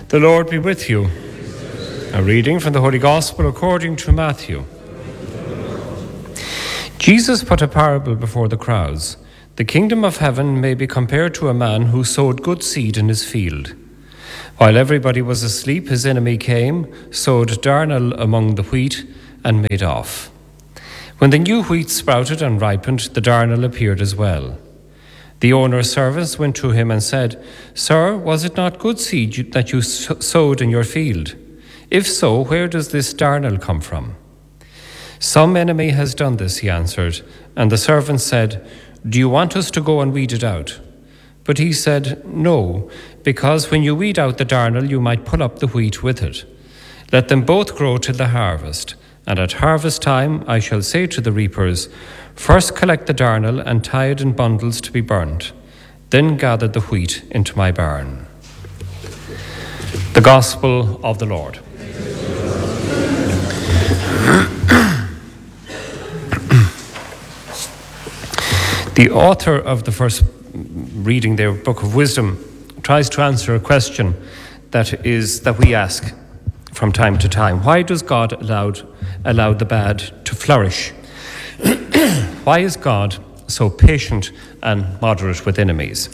The Lord be with you. A reading from the Holy Gospel according to Matthew. Jesus put a parable before the crowds. The kingdom of heaven may be compared to a man who sowed good seed in his field. While everybody was asleep, his enemy came, sowed darnel among the wheat, and made off. When the new wheat sprouted and ripened, the darnel appeared as well. The owner's servants went to him and said, "Sir, was it not good seed that you sowed in your field? If so, where does this darnel come from?" "Some enemy has done this," he answered. And the servants said, "Do you want us to go and weed it out?" But he said, "No, because when you weed out the darnel, you might pull up the wheat with it. Let them both grow till the harvest. And at harvest time I shall say to the reapers, 'First collect the darnel and tie it in bundles to be burnt. Then gather the wheat into my barn.'" The Gospel of the Lord. The author of the first reading, their Book of Wisdom, tries to answer a question that we ask from time to time. Why does God allow the bad to flourish? Why is God so patient and moderate with enemies?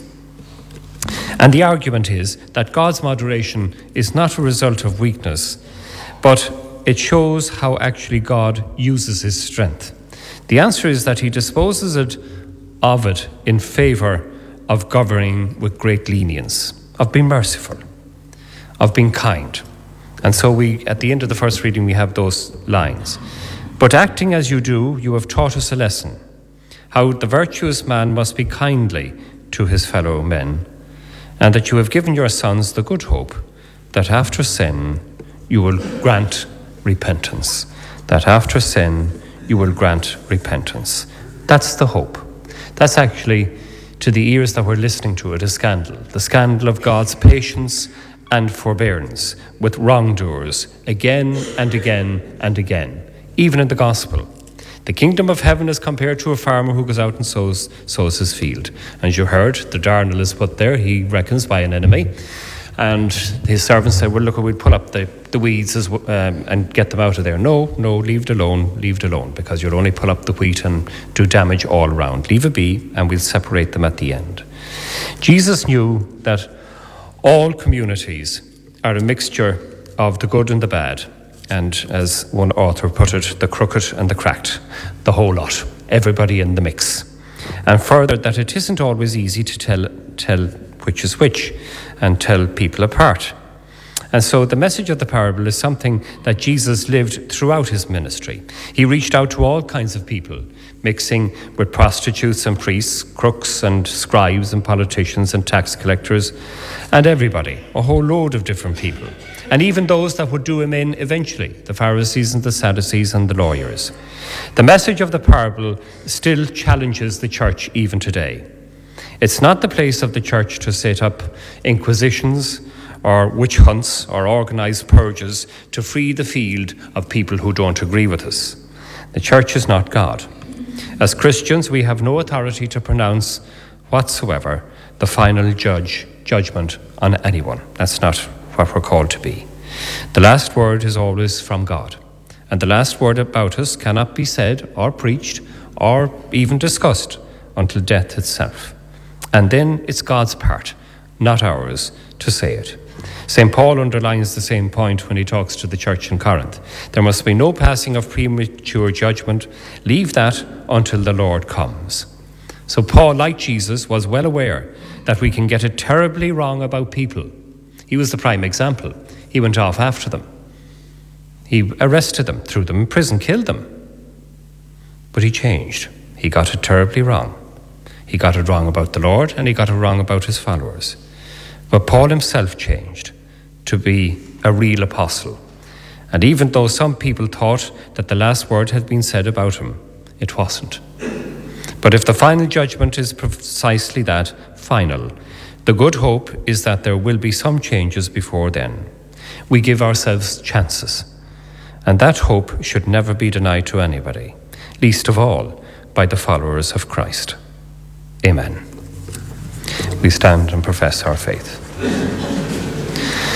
And the argument is that God's moderation is not a result of weakness, but it shows how actually God uses his strength. The answer is that he disposes of it in favor of governing with great lenience, of being merciful, of being kind. And so at the end of the first reading, we have those lines. "But acting as you do, you have taught us a lesson, how the virtuous man must be kindly to his fellow men, and that you have given your sons the good hope that after sin you will grant repentance." That after sin you will grant repentance. That's the hope. That's actually, to the ears that were listening to it, a scandal. The scandal of God's patience and forbearance with wrongdoers again and again and again, even in the Gospel. The kingdom of heaven is compared to a farmer who goes out and sows his field. As you heard, the darnel is put there, he reckons, by an enemy. And his servants said, "Well, look, we'll pull up the weeds and get them out of there." No, leave it alone, because you'll only pull up the wheat and do damage all around. Leave it be, and we'll separate them at the end. Jesus knew that all communities are a mixture of the good and the bad, and as one author put it, the crooked and the cracked, the whole lot, everybody in the mix. And further, that it isn't always easy to tell which is which and tell people apart. And so the message of the parable is something that Jesus lived throughout his ministry. He reached out to all kinds of people, mixing with prostitutes and priests, crooks and scribes and politicians and tax collectors, and everybody, a whole load of different people. And even those that would do him in eventually, the Pharisees and the Sadducees and the lawyers. The message of the parable still challenges the church even today. It's not the place of the church to set up inquisitions or witch hunts or organize purges to free the field of people who don't agree with us. The church is not God. As Christians, we have no authority to pronounce whatsoever the final judgment on anyone. That's not what we're called to be. The last word is always from God, and the last word about us cannot be said or preached or even discussed until death itself. And then it's God's part, not ours, to say it. St. Paul underlines the same point when he talks to the church in Corinth. There must be no passing of premature judgment. Leave that until the Lord comes. So Paul, like Jesus, was well aware that we can get it terribly wrong about people. He was the prime example. He went off after them. He arrested them, threw them in prison, killed them. But he changed. He got it terribly wrong. He got it wrong about the Lord, and he got it wrong about his followers. But Paul himself changed to be a real apostle. And even though some people thought that the last word had been said about him, it wasn't. But if the final judgment is precisely that, final, the good hope is that there will be some changes before then. We give ourselves chances. And that hope should never be denied to anybody, least of all by the followers of Christ. Amen. We stand and profess our faith.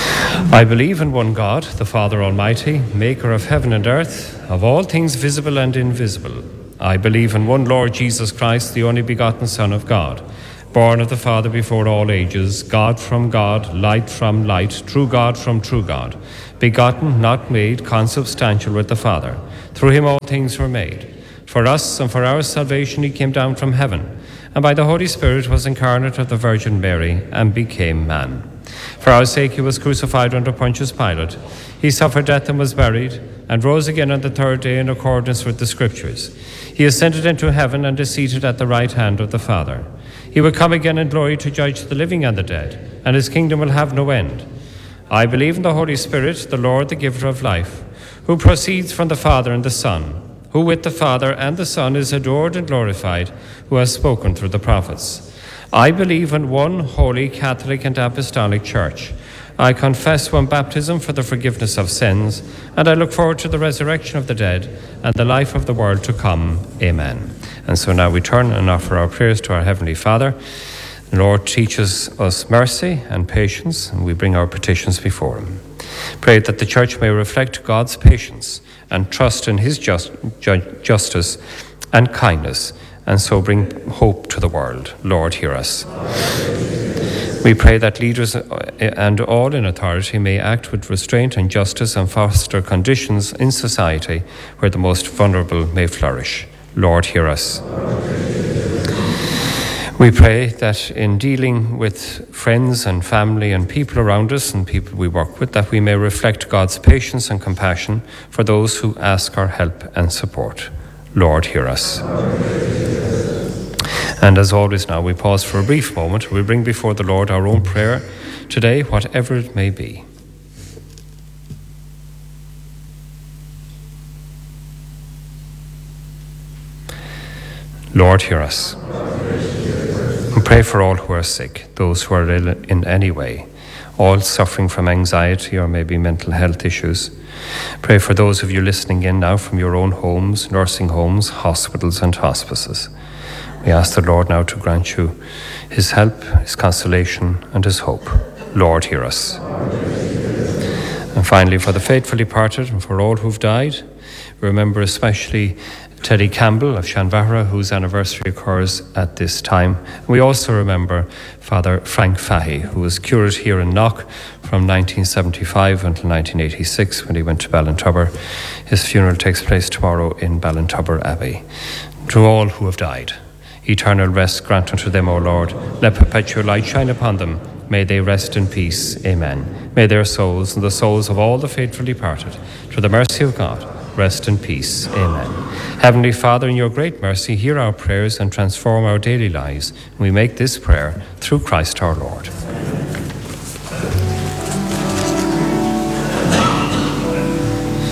I believe in one God, the Father Almighty, maker of heaven and earth, of all things visible and invisible. I believe in one Lord Jesus Christ, the only begotten Son of God, born of the Father before all ages, God from God, light from light, true God from true God, begotten, not made, consubstantial with the Father. Through him all things were made. For us and for our salvation he came down from heaven, and by the Holy Spirit was incarnate of the Virgin Mary, and became man. For our sake he was crucified under Pontius Pilate. He suffered death and was buried, and rose again on the third day in accordance with the Scriptures. He ascended into heaven and is seated at the right hand of the Father. He will come again in glory to judge the living and the dead, and his kingdom will have no end. I believe in the Holy Spirit, the Lord, the giver of life, who proceeds from the Father and the Son, who with the Father and the Son is adored and glorified, who has spoken through the prophets. I believe in one holy, Catholic and Apostolic Church. I confess one baptism for the forgiveness of sins, and I look forward to the resurrection of the dead and the life of the world to come. Amen. And so now we turn and offer our prayers to our Heavenly Father. The Lord teaches us mercy and patience, and we bring our petitions before him. Pray that the Church may reflect God's patience and trust in his justice and kindness, and so bring hope to the world. Lord, hear us. We pray that leaders and all in authority may act with restraint and justice and foster conditions in society where the most vulnerable may flourish. Lord, hear us. We pray that in dealing with friends and family and people around us and people we work with, that we may reflect God's patience and compassion for those who ask our help and support. Lord, hear us. And as always now, we pause for a brief moment. We bring before the Lord our own prayer today, whatever it may be. Lord, hear us. We pray for all who are sick, those who are ill in any way, all suffering from anxiety or maybe mental health issues. Pray for those of you listening in now from your own homes, nursing homes, hospitals and hospices. We ask the Lord now to grant you his help, his consolation and his hope. Lord, hear us. And finally, for the faithfully departed and for all who've died, remember especially Teddy Campbell of Shanvara, whose anniversary occurs at this time. We also remember Father Frank Fahy, who was curate here in Knock from 1975 until 1986 when he went to Ballintubber. His funeral takes place tomorrow in Ballintubber Abbey. To all who have died, eternal rest grant unto them, O Lord. Let perpetual light shine upon them. May they rest in peace. Amen. May their souls and the souls of all the faithful departed, through the mercy of God, rest in peace. Amen. Heavenly Father, in your great mercy, hear our prayers and transform our daily lives. We make this prayer through Christ our Lord.